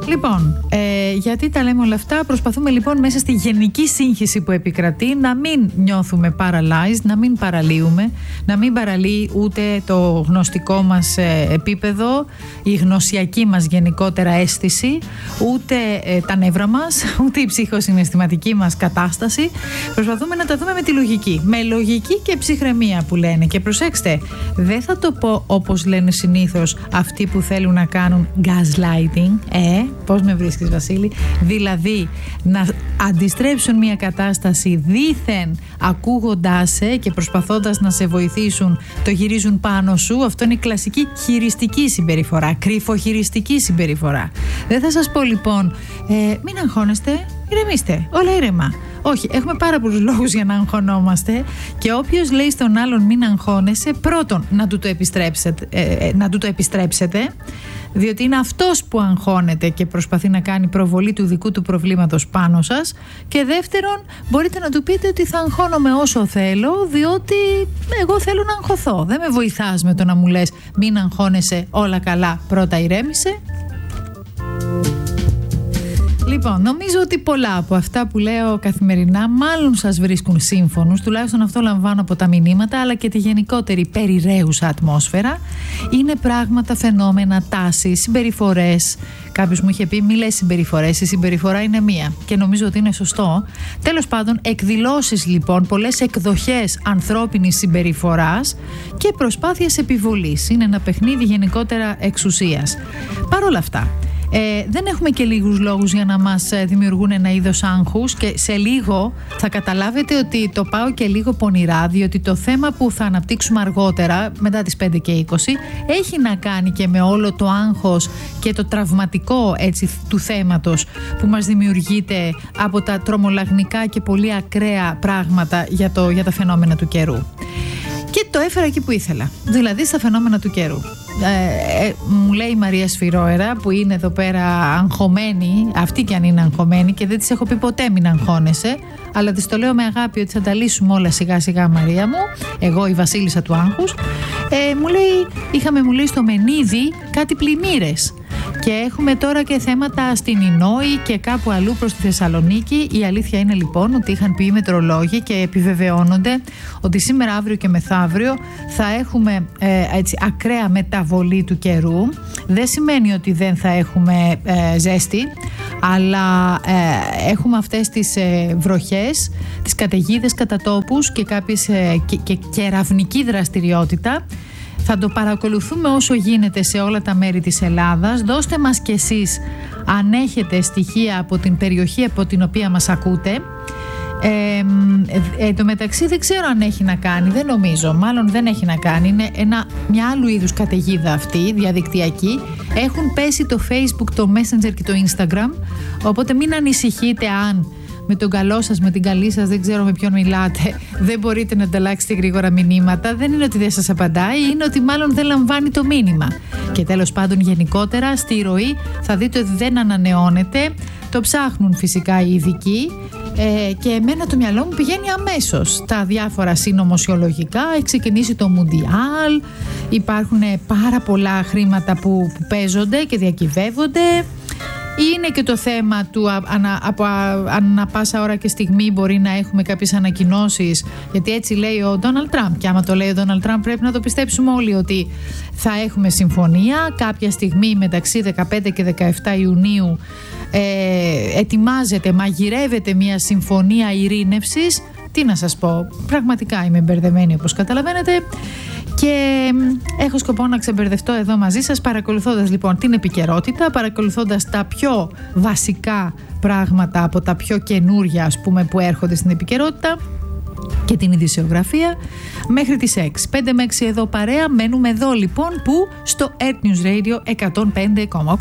Λοιπόν, γιατί τα λέμε όλα αυτά? Προσπαθούμε λοιπόν μέσα στη γενική σύγχυση που επικρατεί να μην νιώθουμε paralyzed, να μην παραλύουμε, να μην παραλύει ούτε το γνωστικό μας επίπεδο, η γνωσιακή μας γενικότερα αίσθηση, ούτε τα νεύρα μας, ούτε η ψυχοσυναισθηματική μας κατάσταση. Προσπαθούμε να τα δούμε με τη λογική. Με λογική και ψυχραιμία που λένε. Και προσέξτε, δεν θα το πω όπως λένε συνήθως αυτοί που θέλουν να κάνουν gaslighting. Πώς με βρίσκεις, Βασίλη? Δηλαδή να αντιστρέψουν μια κατάσταση δήθεν ακούγοντάς και προσπαθώντας να σε βοηθήσουν, το γυρίζουν πάνω σου. Αυτό είναι η κλασική χειριστική συμπεριφορά, κρυφοχειριστική συμπεριφορά. Δεν θα σας πω λοιπόν μην αγχώνεστε, ηρεμήστε, όλα ήρεμα. Όχι, έχουμε πάρα πολλούς λόγους για να αγχωνόμαστε, και όποιος λέει στον άλλον μην αγχώνεσαι, πρώτον να του το επιστρέψετε, διότι είναι αυτός που αγχώνεται και προσπαθεί να κάνει προβολή του δικού του προβλήματος πάνω σας, και δεύτερον μπορείτε να του πείτε ότι θα αγχώνομαι όσο θέλω, διότι εγώ θέλω να αγχωθώ. Δεν με βοηθάς με το να μου λες μην αγχώνεσαι, όλα καλά, πρώτα ηρέμησε. Λοιπόν, νομίζω ότι πολλά από αυτά που λέω καθημερινά μάλλον σας βρίσκουν σύμφωνους, τουλάχιστον αυτό λαμβάνω από τα μηνύματα, αλλά και τη γενικότερη περιραίουσα ατμόσφαιρα. Είναι πράγματα, φαινόμενα, τάσεις, συμπεριφορές. Κάποιος μου είχε πει μη λες συμπεριφορές, η συμπεριφορά είναι μία, και νομίζω ότι είναι σωστό. Τέλος πάντων, εκδηλώσεις λοιπόν, πολλές εκδοχές ανθρώπινης συμπεριφοράς και προσπάθειες επιβολής. Είναι ένα παιχνίδι γενικότερα εξουσίας. Παρ' όλα αυτά, δεν έχουμε και λίγους λόγους για να μας δημιουργούν ένα είδος άγχους, και σε λίγο θα καταλάβετε ότι το πάω και λίγο πονηρά, διότι το θέμα που θα αναπτύξουμε αργότερα, μετά τις 5 και 20, έχει να κάνει και με όλο το άγχος και το τραυματικό έτσι του θέματος που μας δημιουργείται από τα τρομολαγνικά και πολύ ακραία πράγματα για τα φαινόμενα του καιρού. Και το έφερα εκεί που ήθελα, δηλαδή στα φαινόμενα του καιρού. Μου λέει η Μαρία Σφυρόερα, που είναι εδώ πέρα αγχωμένη, αυτή κι αν είναι αγχωμένη, και δεν της έχω πει ποτέ μην αγχώνεσαι, αλλά της το λέω με αγάπη ότι θα τα λύσουμε όλα σιγά σιγά, Μαρία μου, εγώ η βασίλισσα του άγχους. Μου λέει στο Μενίδη κάτι πλημμύρες. Και έχουμε τώρα και θέματα στην Ινόη και κάπου αλλού προς τη Θεσσαλονίκη. Η αλήθεια είναι λοιπόν ότι είχαν πει οι μετρολόγοι και επιβεβαιώνονται ότι σήμερα, αύριο και μεθαύριο θα έχουμε έτσι ακραία μεταβολή του καιρού. Δεν σημαίνει ότι δεν θα έχουμε ζέστη, αλλά έχουμε αυτές τις βροχές, τις καταιγίδες κατά τόπους και κάποιες και κεραυνική δραστηριότητα. Θα το παρακολουθούμε όσο γίνεται σε όλα τα μέρη της Ελλάδας. Δώστε μας κι εσείς αν έχετε στοιχεία από την περιοχή από την οποία μας ακούτε. Το μεταξύ δεν ξέρω αν έχει να κάνει, δεν νομίζω, μάλλον δεν έχει να κάνει. Είναι μια άλλου είδους καταιγίδα αυτή, διαδικτυακή. Έχουν πέσει το Facebook, το Messenger και το Instagram, οπότε μην ανησυχείτε αν με τον καλό σας, με την καλή σας, δεν ξέρω με ποιον μιλάτε, δεν μπορείτε να ανταλλάξετε γρήγορα μηνύματα. Δεν είναι ότι δεν σας απαντάει, είναι ότι μάλλον δεν λαμβάνει το μήνυμα. Και τέλος πάντων, γενικότερα στη ροή θα δείτε ότι δεν ανανεώνεται. Το ψάχνουν φυσικά οι ειδικοί, και εμένα το μυαλό μου πηγαίνει αμέσως τα διάφορα συνωμοσιολογικά. Έχει ξεκινήσει το Μουντιάλ, υπάρχουν πάρα πολλά χρήματα που παίζονται και διακυβεύονται. Είναι και το θέμα του ανά πάσα ώρα και στιγμή μπορεί να έχουμε κάποιες ανακοινώσεις, γιατί έτσι λέει ο Ντόναλντ Τραμπ, και άμα το λέει ο Ντόναλντ Τραμπ πρέπει να το πιστέψουμε όλοι ότι θα έχουμε συμφωνία κάποια στιγμή μεταξύ 15 και 17 Ιουνίου. Ετοιμάζεται, μαγειρεύεται μια συμφωνία ειρήνευσης. Τι να σας πω, πραγματικά είμαι μπερδεμένη όπως καταλαβαίνετε, και έχω σκοπό να ξεμπερδευτώ εδώ μαζί σας, παρακολουθώντας λοιπόν την επικαιρότητα, παρακολουθώντας τα πιο βασικά πράγματα από τα πιο καινούρια, ας πούμε, που έρχονται στην επικαιρότητα και την ειδησιογραφία μέχρι τις 6. 5 με 6 εδώ παρέα, μένουμε εδώ λοιπόν, που στο Earth News Radio 105,8.